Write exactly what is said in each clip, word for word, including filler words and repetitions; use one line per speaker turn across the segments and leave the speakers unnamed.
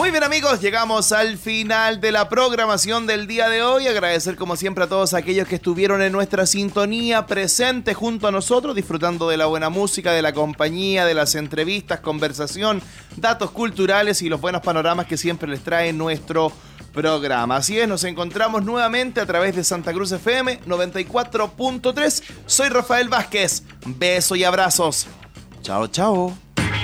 Muy bien, amigos, llegamos al final de la programación del día de hoy. Agradecer como siempre a todos aquellos que estuvieron en nuestra sintonía, presentes junto a nosotros, disfrutando de la buena música, de la compañía, de las entrevistas, conversación, datos culturales y los buenos panoramas que siempre les trae nuestro programa. Así es, nos encontramos nuevamente a través de Santa Cruz F M noventa y cuatro punto tres. Soy Rafael Vázquez. Besos y abrazos. Chao, chao.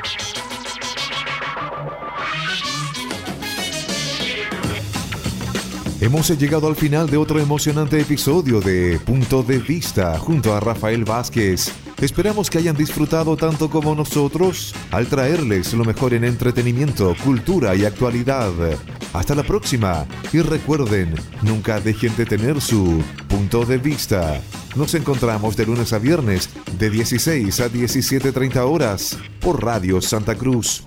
Hemos llegado al final de otro emocionante episodio de Punto de Vista junto a Rafael Vázquez. Esperamos que hayan disfrutado tanto como nosotros al traerles lo mejor en entretenimiento, cultura y actualidad. Hasta la próxima y recuerden, nunca dejen de tener su punto de vista. Nos encontramos de lunes a viernes de dieciséis a diecisiete treinta horas por Radio Santa Cruz.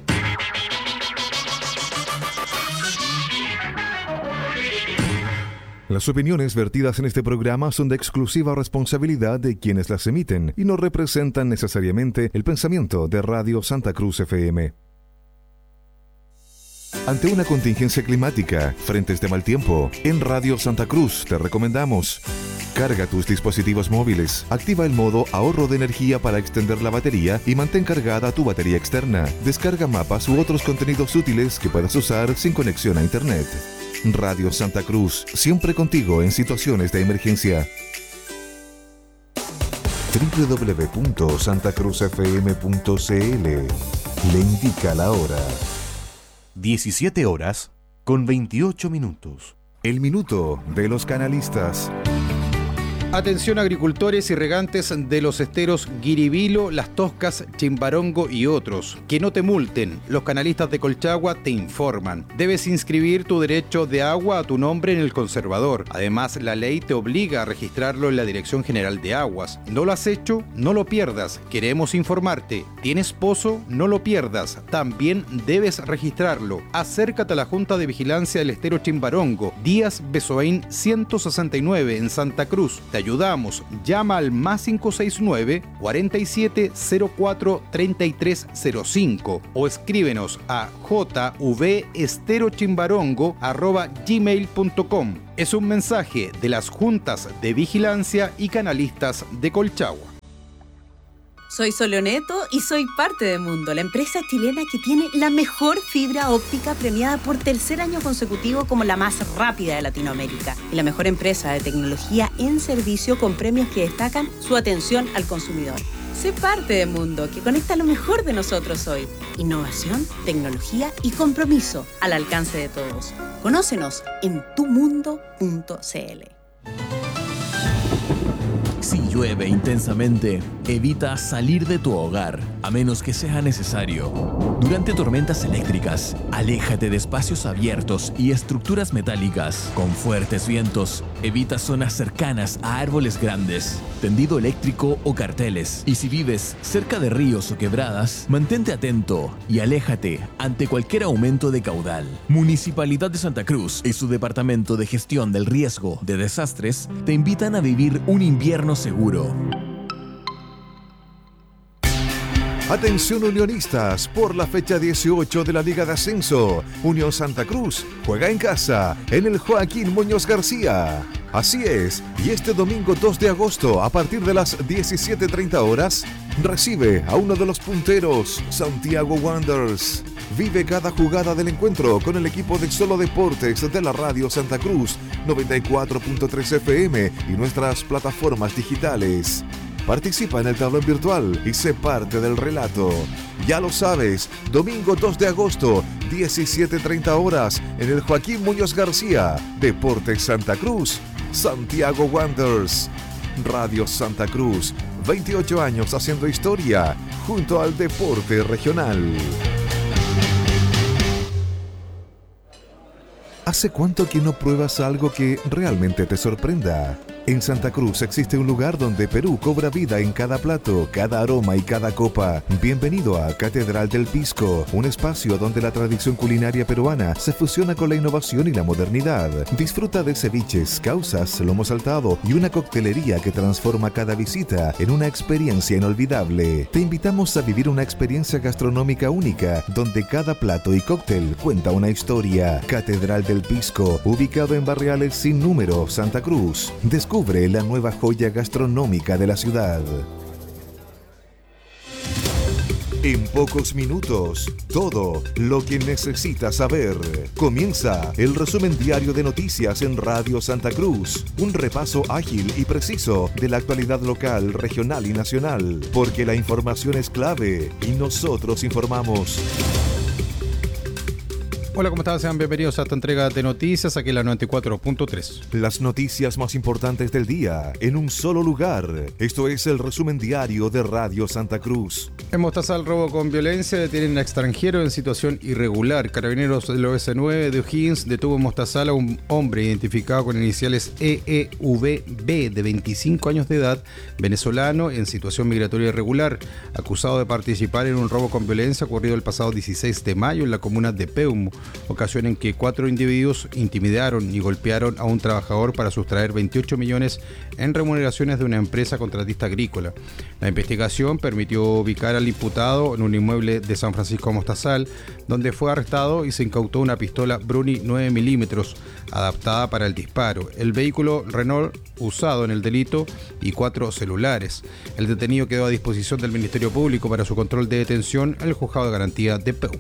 Las opiniones vertidas en este programa son de exclusiva responsabilidad de quienes las emiten y no representan necesariamente el pensamiento de Radio Santa Cruz F M. Ante una contingencia climática, frentes de mal tiempo, en Radio Santa Cruz te recomendamos: carga tus dispositivos móviles, activa el modo ahorro de energía para extender la batería y mantén cargada tu batería externa. Descarga mapas u otros contenidos útiles que puedas usar sin conexión a internet. Radio Santa Cruz, siempre contigo en situaciones de emergencia. doble u doble u doble u punto santa cruz f m punto c l le indica la hora.
diecisiete horas con veintiocho minutos.
El minuto de los canalistas.
Atención agricultores y regantes de los esteros Guiribilo, Las Toscas, Chimbarongo y otros. Que no te multen. Los canalistas de Colchagua te informan. Debes inscribir tu derecho de agua a tu nombre en el conservador. Además, la ley te obliga a registrarlo en la Dirección General de Aguas. ¿No lo has hecho? No lo pierdas. Queremos informarte. ¿Tienes pozo? No lo pierdas. También debes registrarlo. Acércate a la Junta de Vigilancia del Estero Chimbarongo, Díaz Besoain ciento sesenta y nueve en Santa Cruz. Te ayudamos. Llama al más cinco seis nueve, cuarenta y siete cero cuatro, treinta y tres cero cinco o escríbenos a jvesterochimbarongo arroba gmail punto com. Es un mensaje de las Juntas de Vigilancia y Canalistas de Colchagua.
Soy Soloneto y soy parte de Mundo, la empresa chilena que tiene la mejor fibra óptica premiada por tercer año consecutivo como la más rápida de Latinoamérica y la mejor empresa de tecnología en servicio con premios que destacan su atención al consumidor. Sé parte de Mundo, que conecta lo mejor de nosotros hoy. Innovación, tecnología y compromiso al alcance de todos. Conócenos en tu mundo punto c l.
Si llueve intensamente, evita salir de tu hogar, a menos que sea necesario. Durante tormentas eléctricas, aléjate de espacios abiertos y estructuras metálicas. Con fuertes vientos, evita zonas cercanas a árboles grandes, tendido eléctrico o carteles. Y si vives cerca de ríos o quebradas, mantente atento y aléjate ante cualquier aumento de caudal. Municipalidad de Santa Cruz y su Departamento de Gestión del Riesgo de Desastres te invitan a vivir un invierno seguro.
Atención unionistas, por la fecha dieciocho de la Liga de Ascenso, Unión Santa Cruz juega en casa en el Joaquín Muñoz García. Así es, y este domingo dos de agosto a partir de las diecisiete treinta horas recibe a uno de los punteros, Santiago Wanderers. Vive cada jugada del encuentro con el equipo de Solo Deportes de la Radio Santa Cruz noventa y cuatro punto tres F M y nuestras plataformas digitales. Participa en el tablón virtual y sé parte del relato. Ya lo sabes, domingo dos de agosto, diecisiete treinta horas, en el Joaquín Muñoz García, Deportes Santa Cruz, Santiago Wanderers. Radio Santa Cruz, veintiocho años haciendo historia, junto al deporte regional. ¿Hace cuánto que no pruebas algo que realmente te sorprenda? En Santa Cruz existe un lugar donde Perú cobra vida en cada plato, cada aroma y cada copa. Bienvenido a Catedral del Pisco, un espacio donde la tradición culinaria peruana se fusiona con la innovación y la modernidad. Disfruta de ceviches, causas, lomo saltado y una coctelería que transforma cada visita en una experiencia inolvidable. Te invitamos a vivir una experiencia gastronómica única, donde cada plato y cóctel cuenta una historia. Catedral del Pisco, ubicado en Barriales Sin Número, Santa Cruz. Descubre la nueva joya gastronómica de la ciudad. En pocos minutos, todo lo que necesitas saber. Comienza el resumen diario de noticias en Radio Santa Cruz. Un repaso ágil y preciso de la actualidad local, regional y nacional. Porque la información es clave y nosotros informamos.
Hola, ¿cómo están? Sean bienvenidos a esta entrega de noticias aquí en la noventa y cuatro punto tres.
Las noticias más importantes del día en un solo lugar. Esto es el resumen diario de Radio Santa Cruz.
En Mostazal, robo con violencia, detienen a extranjero en situación irregular. Carabineros del O S nueve de O'Higgins detuvo en Mostazal a un hombre identificado con iniciales E E V B de veinticinco años de edad, venezolano en situación migratoria irregular, acusado de participar en un robo con violencia ocurrido el pasado dieciséis de mayo en la comuna de Peumo, ocasión en que cuatro individuos intimidaron y golpearon a un trabajador para sustraer veintiocho millones en remuneraciones de una empresa contratista agrícola. La investigación permitió ubicar al imputado en un inmueble de San Francisco Mostazal, donde fue arrestado y se incautó una pistola Bruni nueve milímetros, adaptada para el disparo, el vehículo Renault usado en el delito y cuatro celulares. El detenido quedó a disposición del Ministerio Público para su control de detención en el Juzgado de Garantía de Peumo.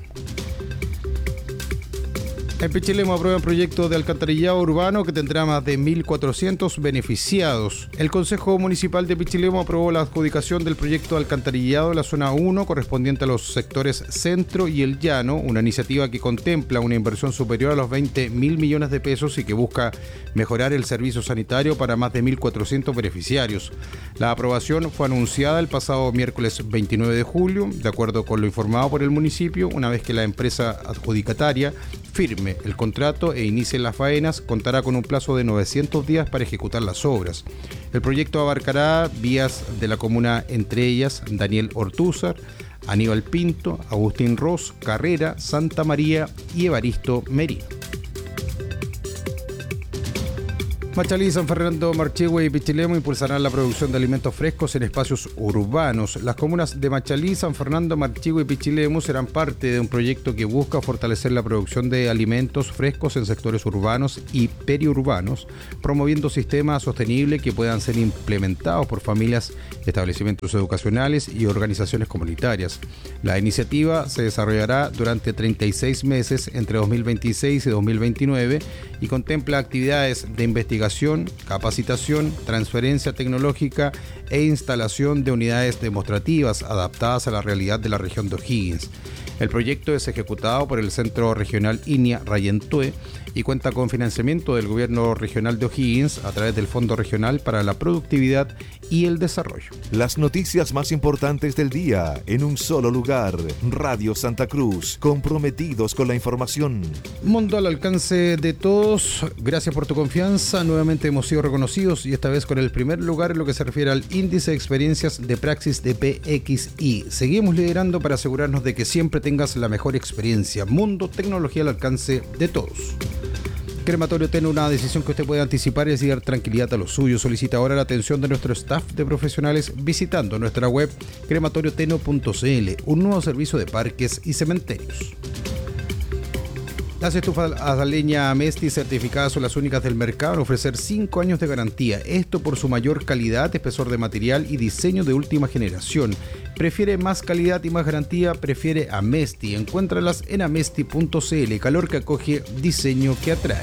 En Pichilemu aprueban proyecto de alcantarillado urbano que tendrá más de mil cuatrocientos beneficiados. El Consejo Municipal de Pichilemu aprobó la adjudicación del proyecto de alcantarillado de la zona uno correspondiente a los sectores Centro y El Llano, una iniciativa que contempla una inversión superior a los veinte mil millones de pesos y que busca mejorar el servicio sanitario para más de mil cuatrocientos beneficiarios. La aprobación fue anunciada el pasado miércoles veintinueve de julio, de acuerdo con lo informado por el municipio, una vez que la empresa adjudicataria firme el contrato e inicie las faenas, contará con un plazo de novecientos días para ejecutar las obras. El proyecto abarcará vías de la comuna, entre ellas Daniel Ortúzar, Aníbal Pinto, Agustín Ros, Carrera, Santa María y Evaristo Merino. Machalí, San Fernando, Marchihue y Pichilemu impulsarán la producción de alimentos frescos en espacios urbanos. Las comunas de Machalí, San Fernando, Marchihue y Pichilemu serán parte de un proyecto que busca fortalecer la producción de alimentos frescos en sectores urbanos y periurbanos, promoviendo sistemas sostenibles que puedan ser implementados por familias, establecimientos educacionales y organizaciones comunitarias. La iniciativa se desarrollará durante treinta y seis meses entre dos mil veintiséis y dos mil veintinueve y contempla actividades de investigación, capacitación, transferencia tecnológica e instalación de unidades demostrativas adaptadas a la realidad de la región de O'Higgins. El proyecto es ejecutado por el Centro Regional Inia Rayentue y cuenta con financiamiento del Gobierno Regional de O'Higgins a través del Fondo Regional para la Productividad y el Desarrollo.
Las noticias más importantes del día en un solo lugar. Radio Santa Cruz, comprometidos con la información.
Mundo al alcance de todos. Gracias por tu confianza. Nuevamente hemos sido reconocidos y esta vez con el primer lugar en lo que se refiere al índice de experiencias de Praxis de P X I. Seguimos liderando para asegurarnos de que siempre tengas la mejor experiencia. Mundo, tecnología al alcance de todos. Crematorio Teno, una decisión que usted puede anticipar y así dar tranquilidad a los suyos. Solicita ahora la atención de nuestro staff de profesionales visitando nuestra web crematorio teno punto c l, un nuevo servicio de parques y cementerios. Las estufas a leña Amesti certificadas son las únicas del mercado en ofrecer cinco años de garantía. Esto por su mayor calidad, espesor de material y diseño de última generación. Prefiere más calidad y más garantía, prefiere Amesti. Encuéntralas en amesti punto c l. Calor que acoge, diseño que atrae.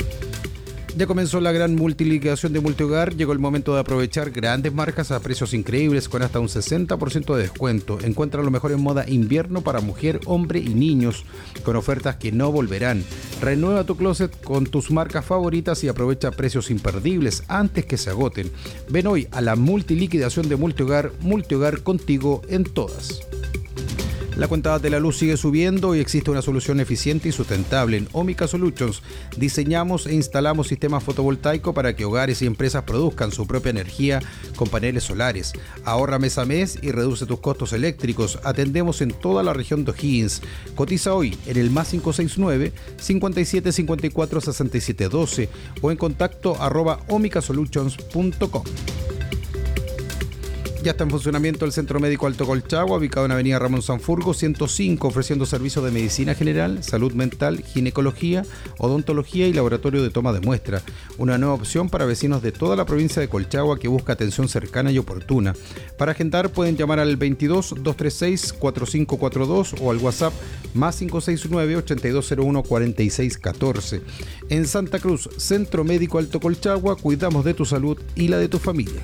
Ya comenzó la gran multiliquidación de Multihogar. Llegó el momento de aprovechar grandes marcas a precios increíbles con hasta un sesenta por ciento de descuento. Encuentra lo mejor en moda invierno para mujer, hombre y niños con ofertas que no volverán. Renueva tu closet con tus marcas favoritas y aprovecha precios imperdibles antes que se agoten. Ven hoy a la multiliquidación de Multihogar. Multihogar, contigo en todas. La cuenta de la luz sigue subiendo y existe una solución eficiente y sustentable. En Omica Solutions diseñamos e instalamos sistemas fotovoltaicos para que hogares y empresas produzcan su propia energía con paneles solares. Ahorra mes a mes y reduce tus costos eléctricos. Atendemos en toda la región de O'Higgins. Cotiza hoy en el más cinco seis nueve, cinco siete cinco cuatro, seis siete uno dos o en contacto arroba omicasolutions punto com. Ya está en funcionamiento el Centro Médico Alto Colchagua, ubicado en Avenida Ramón Sanfurgo ciento cinco, ofreciendo servicios de medicina general, salud mental, ginecología, odontología y laboratorio de toma de muestra. Una nueva opción para vecinos de toda la provincia de Colchagua que busca atención cercana y oportuna. Para agendar pueden llamar al veintidós, doscientos treinta y seis, cuarenta y cinco cuarenta y dos o al WhatsApp más cinco seis nueve, ochenta y dos cero uno, cuarenta y seis catorce. En Santa Cruz, Centro Médico Alto Colchagua, cuidamos de tu salud y la de tu familia.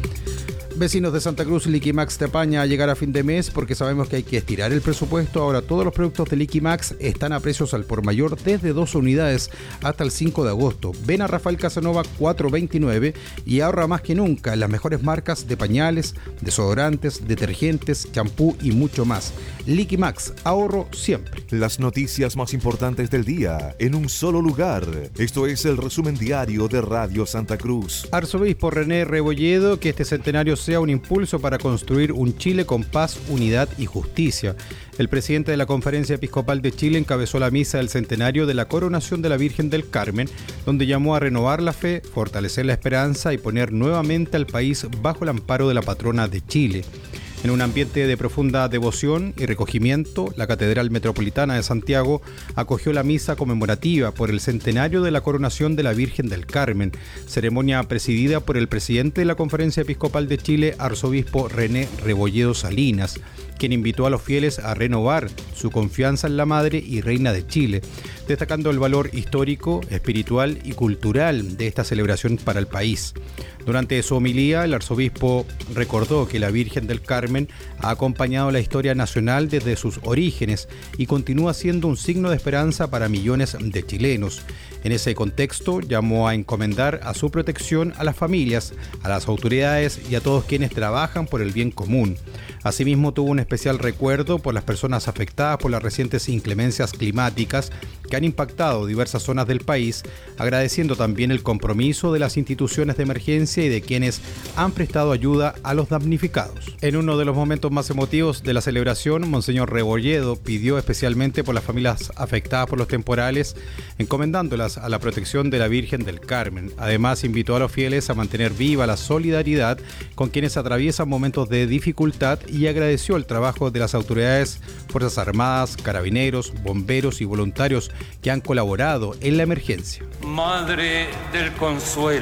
Vecinos de Santa Cruz, Liquimax te apaña a llegar a fin de mes porque sabemos que hay que estirar el presupuesto. Ahora todos los productos de Liquimax están a precios al por mayor desde dos unidades hasta el cinco de agosto. Ven a Rafael Casanova cuatrocientos veintinueve y ahorra más que nunca en las mejores marcas de pañales, desodorantes, detergentes, champú y mucho más. Liquimax, ahorro siempre.
Las noticias más importantes del día en un solo lugar. Esto es el resumen diario de Radio Santa Cruz.
Arzobispo René Rebolledo, que este centenario sea un impulso para construir un Chile con paz, unidad y justicia. El presidente de la Conferencia Episcopal de Chile encabezó la misa del centenario de la coronación de la Virgen del Carmen, donde llamó a renovar la fe, fortalecer la esperanza y poner nuevamente al país bajo el amparo de la patrona de Chile. En un ambiente de profunda devoción y recogimiento, la Catedral Metropolitana de Santiago acogió la misa conmemorativa por el centenario de la coronación de la Virgen del Carmen, ceremonia presidida por el presidente de la Conferencia Episcopal de Chile, arzobispo René Rebolledo Salinas, quien invitó a los fieles a renovar su confianza en la Madre y Reina de Chile, destacando el valor histórico, espiritual y cultural de esta celebración para el país. Durante su homilía, el arzobispo recordó que la Virgen del Carmen ha acompañado la historia nacional desde sus orígenes y continúa siendo un signo de esperanza para millones de chilenos. En ese contexto, llamó a encomendar a su protección a las familias, a las autoridades y a todos quienes trabajan por el bien común. Asimismo, tuvo un especial recuerdo por las personas afectadas por las recientes inclemencias climáticas que han impactado diversas zonas del país, agradeciendo también el compromiso de las instituciones de emergencia y de quienes han prestado ayuda a los damnificados. En uno de los momentos más emotivos de la celebración, Monseñor Rebolledo pidió especialmente por las familias afectadas por los temporales, encomendándolas a la protección de la Virgen del Carmen. Además, invitó a los fieles a mantener viva la solidaridad con quienes atraviesan momentos de dificultad y agradeció el trabajo de las autoridades, Fuerzas Armadas, Carabineros, bomberos y voluntarios que han colaborado en la emergencia.
Madre del Consuelo,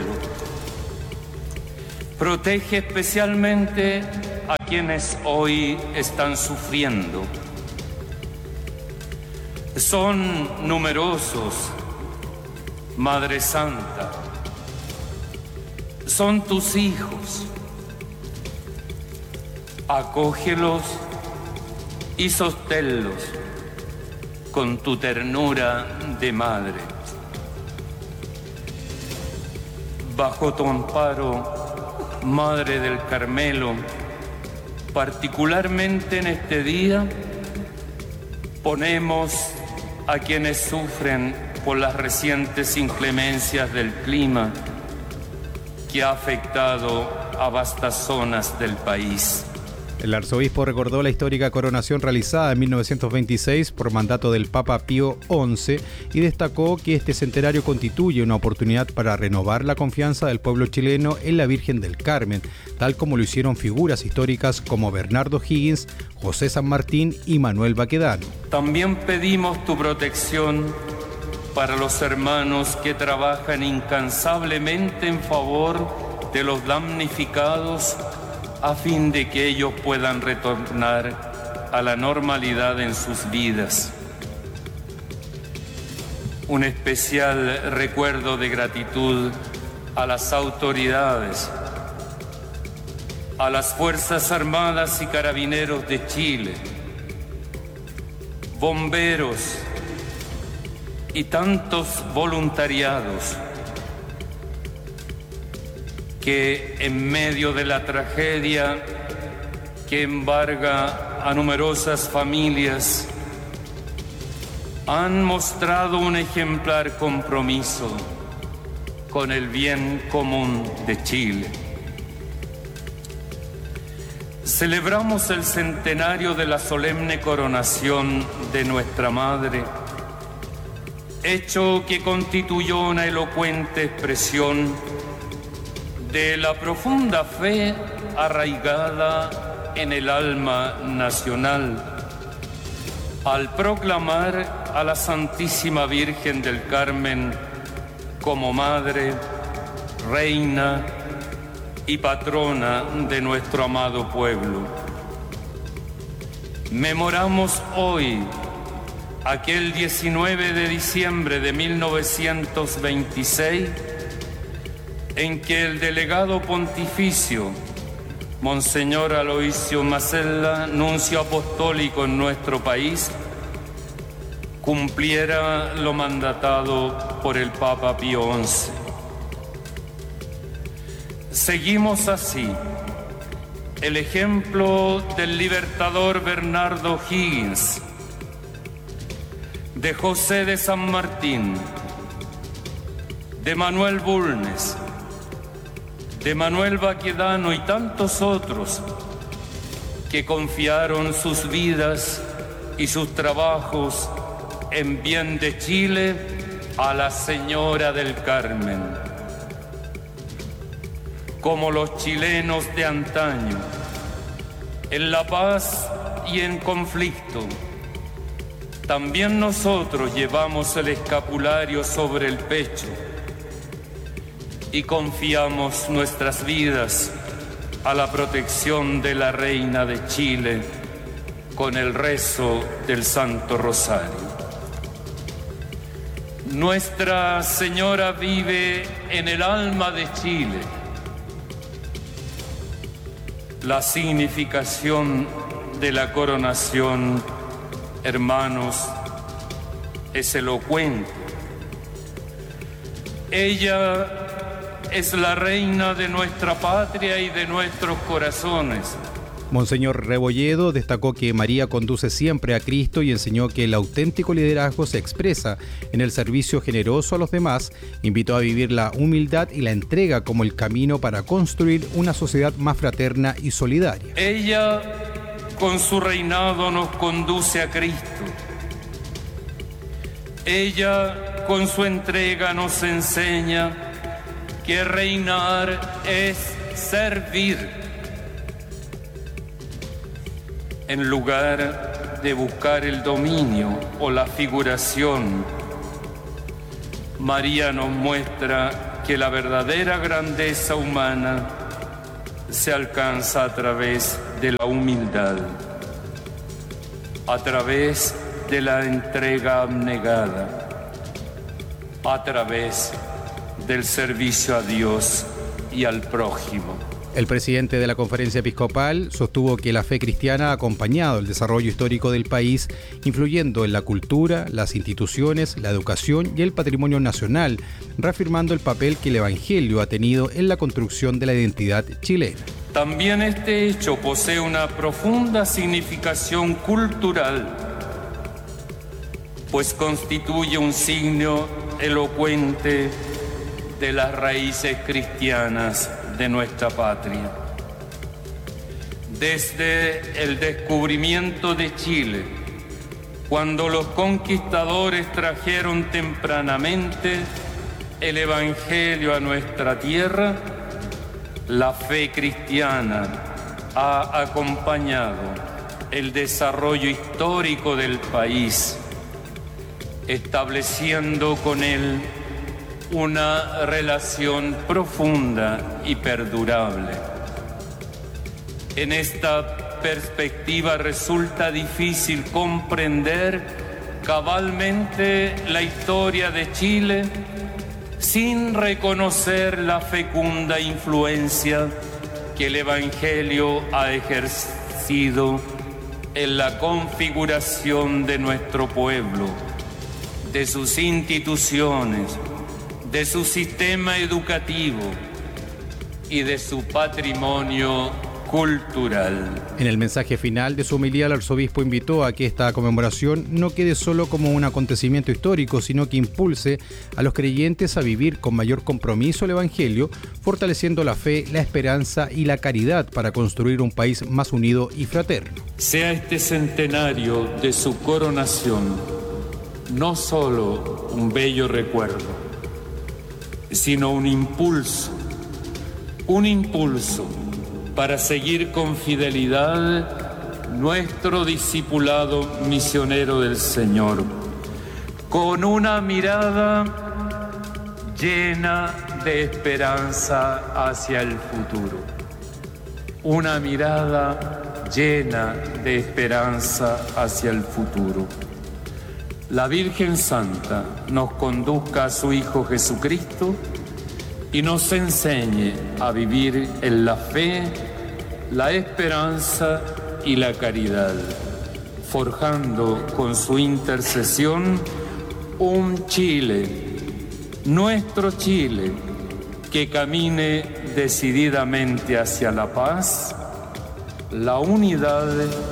protege especialmente a quienes hoy están sufriendo. Son numerosos, Madre Santa, son tus hijos. Acógelos y sosténlos con tu ternura de madre. Bajo tu amparo, Madre del Carmelo, particularmente en este día, ponemos a quienes sufren por las recientes inclemencias del clima que ha afectado a vastas zonas del país.
El arzobispo recordó la histórica coronación realizada en mil novecientos veintiséis por mandato del Papa Pío once y destacó que este centenario constituye una oportunidad para renovar la confianza del pueblo chileno en la Virgen del Carmen, tal como lo hicieron figuras históricas como Bernardo Higgins, José San Martín y Manuel Baquedano.
También pedimos tu protección para los hermanos que trabajan incansablemente en favor de los damnificados, a fin de que ellos puedan retornar a la normalidad en sus vidas. Un especial recuerdo de gratitud a las autoridades, a las Fuerzas Armadas y Carabineros de Chile, bomberos y tantos voluntariados que en medio de la tragedia que embarga a numerosas familias, han mostrado un ejemplar compromiso con el bien común de Chile. Celebramos el centenario de la solemne coronación de nuestra Madre, hecho que constituyó una elocuente expresión de la profunda fe arraigada en el alma nacional, al proclamar a la Santísima Virgen del Carmen como Madre, Reina y Patrona de nuestro amado pueblo. Memoramos hoy aquel diecinueve de diciembre de mil novecientos veintiséis, en que el delegado pontificio, Monseñor Aloisio Macella, nuncio apostólico en nuestro país, cumpliera lo mandatado por el Papa Pío once. Seguimos así el ejemplo del libertador Bernardo Higgins, de José de San Martín, de Manuel Bulnes, de Manuel Baquedano y tantos otros que confiaron sus vidas y sus trabajos en bien de Chile a la Señora del Carmen. Como los chilenos de antaño, en la paz y en conflicto, también nosotros llevamos el escapulario sobre el pecho y confiamos nuestras vidas a la protección de la Reina de Chile con el rezo del Santo Rosario. Nuestra Señora vive en el alma de Chile. La significación de la coronación, hermanos, es elocuente. Ella es la reina de nuestra patria y de nuestros corazones.
Monseñor Rebolledo destacó que María conduce siempre a Cristo y enseñó que el auténtico liderazgo se expresa en el servicio generoso a los demás. Invitó a vivir la humildad y la entrega como el camino para construir una sociedad más fraterna y solidaria.
Ella, con su reinado, nos conduce a Cristo. Ella, con su entrega, nos enseña que reinar es servir. En lugar de buscar el dominio o la figuración, María nos muestra que la verdadera grandeza humana se alcanza a través de la humildad, a través de la entrega abnegada, a través del servicio a Dios y al prójimo.
El presidente de la Conferencia Episcopal sostuvo que la fe cristiana ha acompañado el desarrollo histórico del país, influyendo en la cultura, las instituciones, la educación y el patrimonio nacional, reafirmando el papel que el Evangelio ha tenido en la construcción de la identidad chilena.
También este hecho posee una profunda significación cultural, pues constituye un signo elocuente de las raíces cristianas de nuestra patria. Desde el descubrimiento de Chile, cuando los conquistadores trajeron tempranamente el Evangelio a nuestra tierra, la fe cristiana ha acompañado el desarrollo histórico del país, estableciendo con él una relación profunda y perdurable. En esta perspectiva resulta difícil comprender cabalmente la historia de Chile sin reconocer la fecunda influencia que el Evangelio ha ejercido en la configuración de nuestro pueblo, de sus instituciones, de su sistema educativo y de su patrimonio cultural.
En el mensaje final de su homilía, el arzobispo invitó a que esta conmemoración no quede solo como un acontecimiento histórico, sino que impulse a los creyentes a vivir con mayor compromiso el Evangelio, fortaleciendo la fe, la esperanza y la caridad para construir un país más unido y fraterno.
Sea este centenario de su coronación no solo un bello recuerdo, sino un impulso, un impulso para seguir con fidelidad nuestro discipulado misionero del Señor, con una mirada llena de esperanza hacia el futuro, una mirada llena de esperanza hacia el futuro. La Virgen Santa nos conduzca a su Hijo Jesucristo y nos enseñe a vivir en la fe, la esperanza y la caridad, forjando con su intercesión un Chile, nuestro Chile, que camine decididamente hacia la paz, la unidad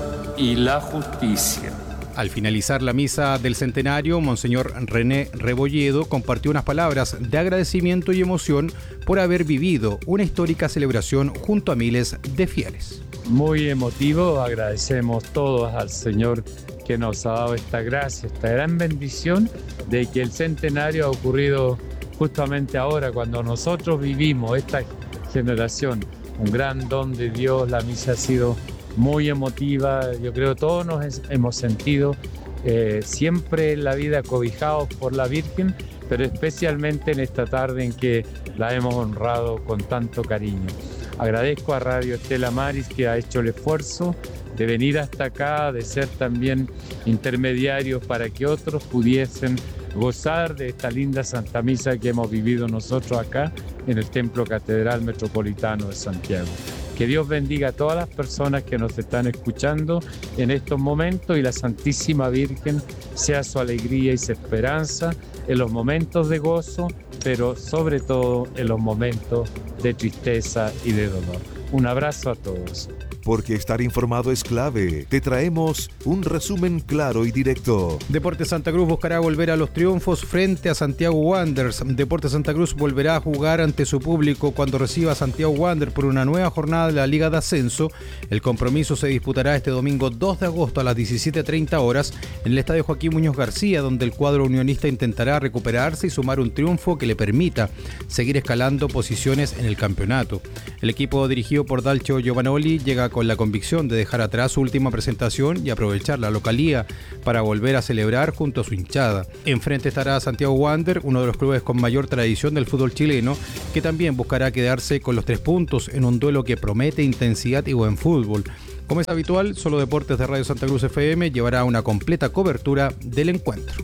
y la justicia.
Al finalizar la misa del centenario, Monseñor René Rebolledo compartió unas palabras de agradecimiento y emoción por haber vivido una histórica celebración junto a miles de fieles.
Muy emotivo, agradecemos todos al Señor que nos ha dado esta gracia, esta gran bendición de que el centenario ha ocurrido justamente ahora, cuando nosotros vivimos esta generación, un gran don de Dios. La misa ha sido muy emotiva, yo creo todos nos hemos sentido eh, siempre en la vida cobijados por la Virgen, pero especialmente en esta tarde en que la hemos honrado con tanto cariño. Agradezco a Radio Estela Maris, que ha hecho el esfuerzo de venir hasta acá, de ser también intermediarios para que otros pudiesen gozar de esta linda Santa Misa que hemos vivido nosotros acá en el Templo Catedral Metropolitano de Santiago. Que Dios bendiga a todas las personas que nos están escuchando en estos momentos y la Santísima Virgen sea su alegría y su esperanza en los momentos de gozo, pero sobre todo en los momentos de tristeza y de dolor. Un abrazo a todos.
Porque estar informado es clave. Te traemos un resumen claro y directo.
Deportes Santa Cruz buscará volver a los triunfos frente a Santiago Wanderers. Deportes Santa Cruz volverá a jugar ante su público cuando reciba a Santiago Wanderers por una nueva jornada de la Liga de Ascenso. El compromiso se disputará este domingo dos de agosto a las diecisiete treinta horas en el Estadio Joaquín Muñoz García, donde el cuadro unionista intentará recuperarse y sumar un triunfo que le permita seguir escalando posiciones en el campeonato. El equipo dirigido por Dalcio Giovanoli llega con la convicción de dejar atrás su última presentación y aprovechar la localía para volver a celebrar junto a su hinchada. Enfrente estará Santiago Wanderers, uno de los clubes con mayor tradición del fútbol chileno, que también buscará quedarse con los tres puntos en un duelo que promete intensidad y buen fútbol. Como es habitual, Solo Deportes de Radio Santa Cruz F M llevará una completa cobertura del encuentro.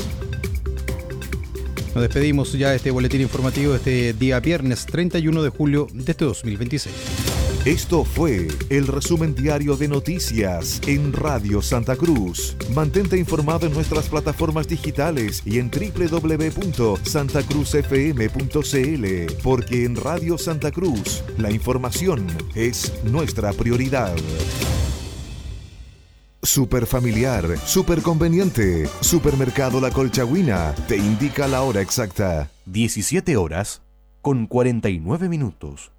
Nos despedimos ya de este boletín informativo de este día viernes treinta y uno de julio de este dos mil veintiséis.
Esto fue el resumen diario de noticias en Radio Santa Cruz. Mantente informado en nuestras plataformas digitales y en doble u doble u doble u punto santa cruz f m punto c l, porque en Radio Santa Cruz la información es nuestra prioridad. Super familiar, super conveniente. Supermercado La Colchagüina te indica la hora exacta.
diecisiete horas con cuarenta y nueve minutos.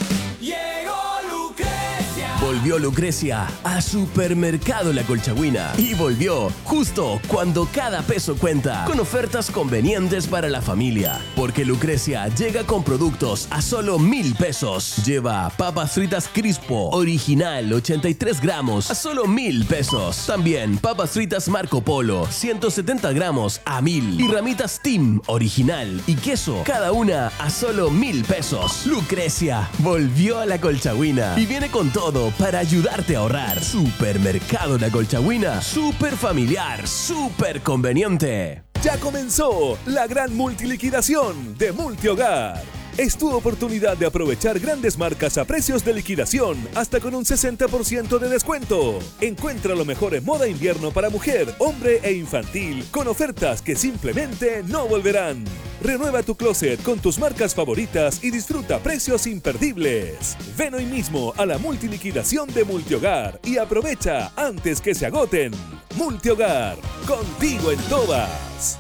Volvió Lucrecia a Supermercado La Colchagüina y volvió justo cuando cada peso cuenta, con ofertas convenientes para la familia. Porque Lucrecia llega con productos a solo mil pesos. Lleva papas fritas Crispo original ochenta y tres gramos a solo mil pesos. También papas fritas Marco Polo ciento setenta gramos a mil. Y ramitas Team original y queso, cada una a solo mil pesos. Lucrecia volvió a La Colchagüina y viene con todo para ayudarte a ahorrar. Supermercado La Colchagüina, súper familiar, súper conveniente.
Ya comenzó la gran multiliquidación de Multihogar. Es tu oportunidad de aprovechar grandes marcas a precios de liquidación, hasta con un sesenta por ciento de descuento. Encuentra lo mejor en moda invierno para mujer, hombre e infantil, con ofertas que simplemente no volverán. Renueva tu closet con tus marcas favoritas y disfruta precios imperdibles. Ven hoy mismo a la multiliquidación de Multihogar y aprovecha antes que se agoten. Multihogar, contigo en todas.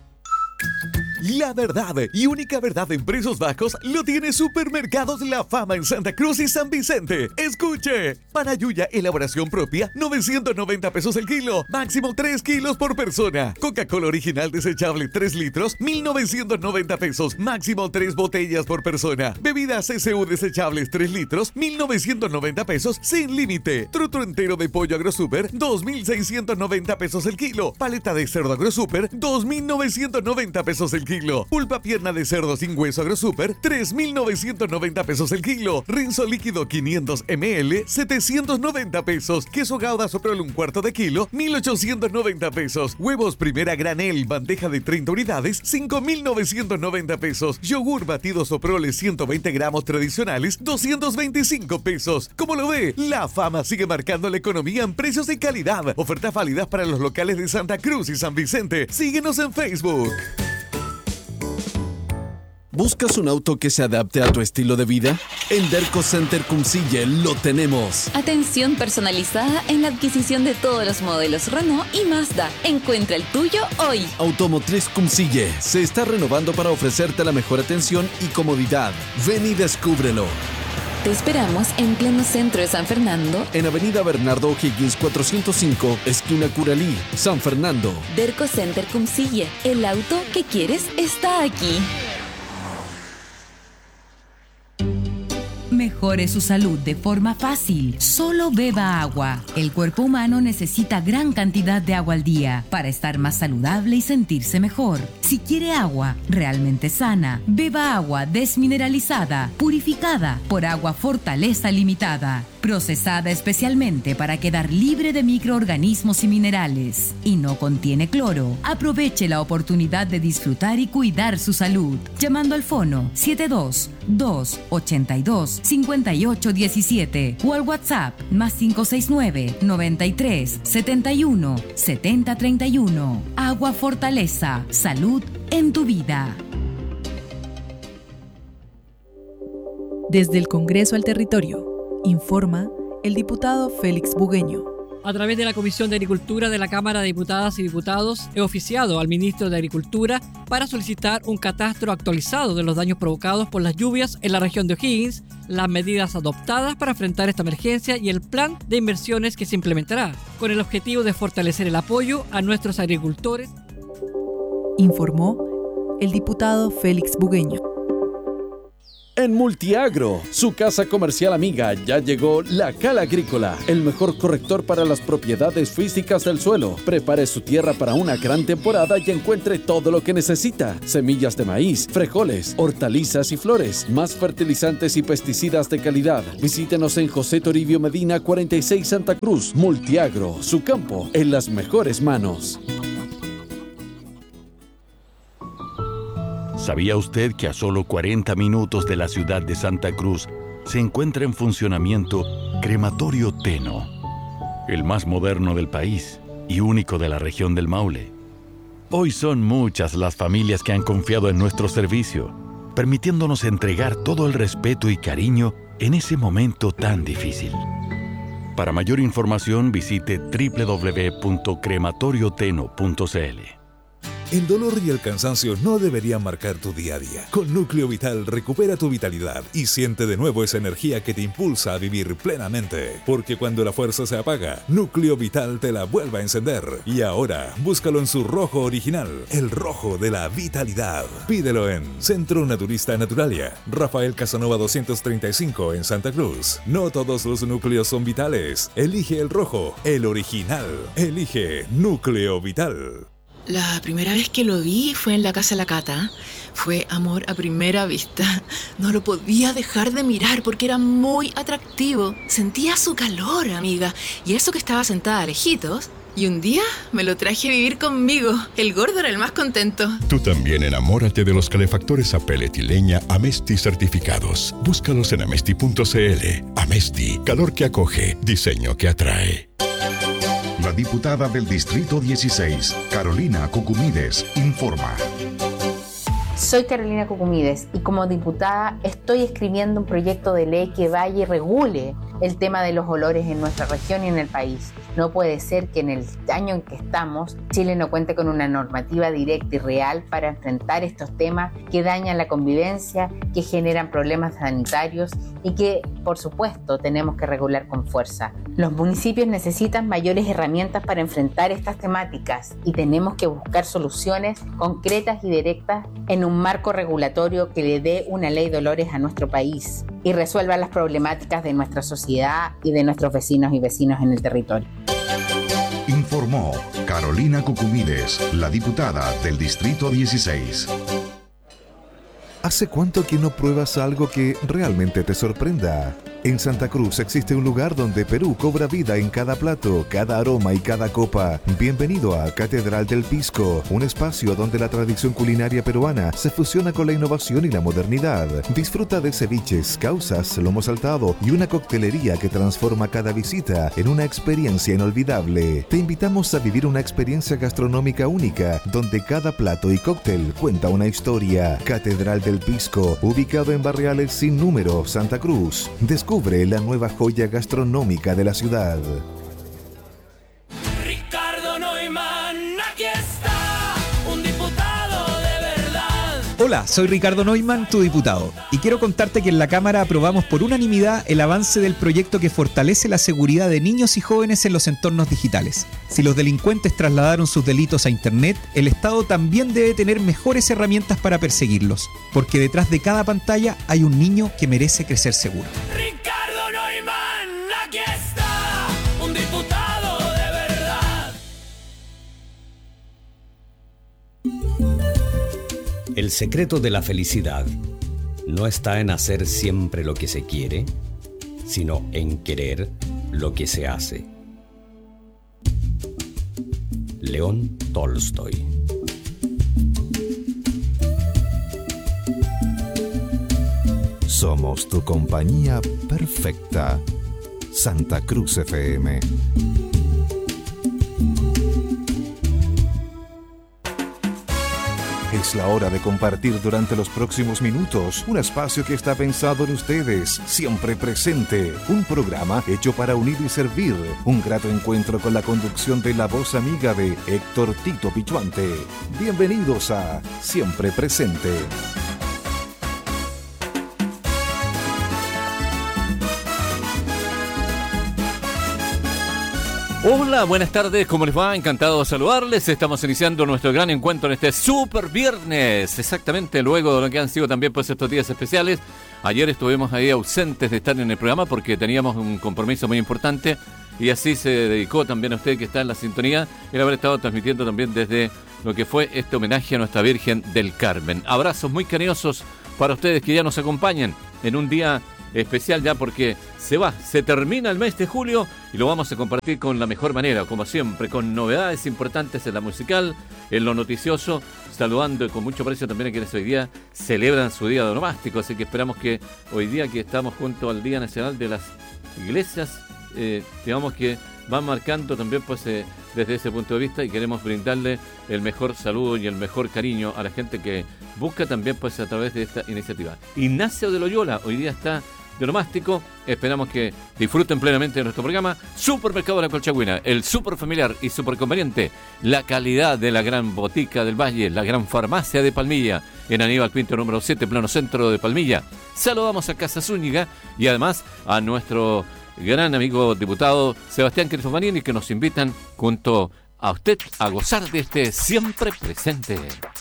La verdad y única verdad en precios bajos lo tiene Supermercados La Fama en Santa Cruz y San Vicente. Escuche, para Yuya, elaboración propia, novecientos noventa pesos el kilo, máximo tres kilos por persona. Coca-Cola original desechable tres litros, mil novecientos noventa pesos, máximo tres botellas por persona. Bebidas C C U desechables tres litros, mil novecientos noventa pesos, sin límite. Truto entero de pollo AgroSuper, dos mil seiscientos noventa pesos el kilo. Paleta de cerdo AgroSuper, dos mil novecientos noventa pesos el kilo. Pulpa pierna de cerdo sin hueso AgroSuper, tres mil novecientos noventa pesos el kilo. Rinzo líquido quinientos mililitros, setecientos noventa pesos. Queso Gouda Soprole un cuarto de kilo, mil ochocientos noventa pesos. Huevos primera granel, bandeja de treinta unidades, cinco mil novecientos noventa pesos. Yogur batido Soprole ciento veinte gramos tradicionales, doscientos veinticinco pesos. Como lo ve, La Fama sigue marcando la economía en precios y calidad. Ofertas válidas para los locales de Santa Cruz y San Vicente. Síguenos en Facebook.
¿Buscas un auto que se adapte a tu estilo de vida? En Derco Center Cumcille lo tenemos.
Atención personalizada en la adquisición de todos los modelos Renault y Mazda. Encuentra el tuyo hoy.
Automotriz Cumcille se está renovando para ofrecerte la mejor atención y comodidad. Ven y descúbrelo.
Te esperamos en pleno centro de San Fernando,
en Avenida Bernardo O'Higgins cuatrocientos cinco, esquina Curalí, San Fernando.
Derco Center Cumcille. El auto que quieres está aquí.
Mejore su salud de forma fácil. Solo beba agua. El cuerpo humano necesita gran cantidad de agua al día para estar más saludable y sentirse mejor. Si quiere agua realmente sana, beba agua desmineralizada, purificada por Agua Fortaleza Limitada, procesada especialmente para quedar libre de microorganismos y minerales, y no contiene cloro. Aproveche la oportunidad de disfrutar y cuidar su salud, llamando al fono siete dos dos ocho dos cinco ocho uno siete o al WhatsApp más cinco seis nueve noventa y tres setenta y uno setenta treinta y uno. Agua Fortaleza, salud en tu vida.
Desde el Congreso al Territorio, informa el diputado Félix Bugueño.
A través de la Comisión de Agricultura de la Cámara de Diputadas y Diputados, he oficiado al Ministro de Agricultura para solicitar un catastro actualizado de los daños provocados por las lluvias en la región de O'Higgins, las medidas adoptadas para enfrentar esta emergencia y el plan de inversiones que se implementará, con el objetivo de fortalecer el apoyo a nuestros agricultores.
Informó el diputado Félix Bugueño.
En Multiagro, su casa comercial amiga, ya llegó la Cal Agrícola, el mejor corrector para las propiedades físicas del suelo. Prepare su tierra para una gran temporada y encuentre todo lo que necesita. Semillas de maíz, frijoles, hortalizas y flores, más fertilizantes y pesticidas de calidad. Visítenos en José Toribio Medina cuarenta y seis Santa Cruz. Multiagro, su campo en las mejores manos.
¿Sabía usted que a solo cuarenta minutos de la ciudad de Santa Cruz se encuentra en funcionamiento Crematorio Teno, el más moderno del país y único de la región del Maule? Hoy son muchas las familias que han confiado en nuestro servicio, permitiéndonos entregar todo el respeto y cariño en ese momento tan difícil. Para mayor información visite doble u doble u doble u punto crematorio teno punto c l.
El dolor y el cansancio no deberían marcar tu día a día. Con Núcleo Vital recupera tu vitalidad y siente de nuevo esa energía que te impulsa a vivir plenamente. Porque cuando la fuerza se apaga, Núcleo Vital te la vuelve a encender. Y ahora, búscalo en su rojo original, el rojo de la vitalidad. Pídelo en Centro Naturista Naturalia, Rafael Casanova doscientos treinta y cinco en Santa Cruz. No todos los núcleos son vitales. Elige el rojo, el original. Elige Núcleo Vital.
La primera vez que lo vi fue en la casa de la Cata. Fue amor a primera vista. No lo podía dejar de mirar porque era muy atractivo. Sentía su calor, amiga. Y eso que estaba sentada lejitos. Y un día me lo traje a vivir conmigo. El gordo era el más contento.
Tú también enamórate de los calefactores a pellet y leña Amesti certificados. Búscalos en amesti punto cl. Amesti, calor que acoge, diseño que atrae.
La diputada del Distrito dieciséis, Carolina Cucumides, informa.
Soy Carolina Cucumides y como diputada estoy escribiendo un proyecto de ley que vaya y regule el tema de los olores en nuestra región y en el país. No puede ser que en el año en que estamos, Chile no cuente con una normativa directa y real para enfrentar estos temas que dañan la convivencia, que generan problemas sanitarios y que, por supuesto, tenemos que regular con fuerza. Los municipios necesitan mayores herramientas para enfrentar estas temáticas y tenemos que buscar soluciones concretas y directas en un marco regulatorio que le dé una ley de olores a nuestro país y resuelva las problemáticas de nuestra sociedad y de nuestros vecinos y vecinos en el territorio.
Informó Carolina Cucumides, la diputada del Distrito dieciséis.
¿Hace cuánto que no pruebas algo que realmente te sorprenda? En Santa Cruz existe un lugar donde Perú cobra vida en cada plato, cada aroma y cada copa. Bienvenido a Catedral del Pisco, un espacio donde la tradición culinaria peruana se fusiona con la innovación y la modernidad. Disfruta de ceviches, causas, lomo saltado y una coctelería que transforma cada visita en una experiencia inolvidable. Te invitamos a vivir una experiencia gastronómica única, donde cada plato y cóctel cuenta una historia. Catedral del Pisco, ubicado en Barriales Sin Número, Santa Cruz. Descubre la nueva joya gastronómica de la ciudad.
Ricardo Neumann, aquí está, un diputado de verdad.
Hola, soy Ricardo Neumann, tu diputado, y quiero contarte que en la Cámara aprobamos por unanimidad el avance del proyecto que fortalece la seguridad de niños y jóvenes en los entornos digitales. Si los delincuentes trasladaron sus delitos a Internet, el Estado también debe tener mejores herramientas para perseguirlos, porque detrás de cada pantalla hay un niño que merece crecer seguro.
Ricardo Neumann, aquí está, un diputado de verdad.
El secreto de la felicidad no está en hacer siempre lo que se quiere, sino en querer lo que se hace. León Tolstoy.
Somos tu compañía perfecta. Santa Cruz F M. Es la hora de compartir durante los próximos minutos un espacio que está pensado en ustedes, siempre presente. Un programa hecho para unir y servir. Un grato encuentro con la conducción de la voz amiga de Héctor Tito Pichuante. Bienvenidos a Siempre Presente.
Hola, buenas tardes, ¿cómo les va? Encantado de saludarles. Estamos iniciando nuestro gran encuentro en este super viernes, exactamente luego de lo que han sido también pues estos días especiales. Ayer estuvimos ahí ausentes de estar en el programa porque teníamos un compromiso muy importante y así se dedicó también a usted que está en la sintonía el haber estado transmitiendo también desde lo que fue este homenaje a nuestra Virgen del Carmen. Abrazos muy cariñosos para ustedes que ya nos acompañan en un día especial ya porque se va, se termina el mes de julio y lo vamos a compartir con la mejor manera, como siempre, con novedades importantes en la musical, en lo noticioso, saludando y con mucho aprecio también a quienes hoy día celebran su día de onomástico, así que esperamos que hoy día que estamos junto al Día Nacional de las Iglesias, eh, digamos que van marcando también pues eh, desde ese punto de vista y queremos brindarle el mejor saludo y el mejor cariño a la gente que busca también pues a través de esta iniciativa. Ignacio de Loyola hoy día está de onomástico, esperamos que disfruten plenamente de nuestro programa. Supermercado La Colchagüina, el super familiar y super conveniente, la calidad de la gran botica del Valle, la gran farmacia de Palmilla, en Aníbal Pinto número siete, plano centro de Palmilla. Saludamos a Casa Zúñiga y además a nuestro gran amigo diputado Sebastián Cristofanini, que nos invitan junto a usted a gozar de este siempre presente.